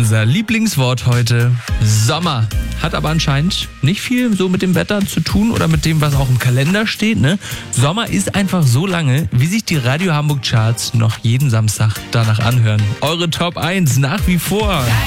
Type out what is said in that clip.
Unser Lieblingswort heute, Sommer. Hat aber anscheinend nicht viel so mit dem Wetter zu tun oder mit dem, was auch im Kalender steht, ne? Sommer ist einfach so lange, wie sich die Radio Hamburg Charts noch jeden Samstag danach anhören. Eure Top 1 nach wie vor.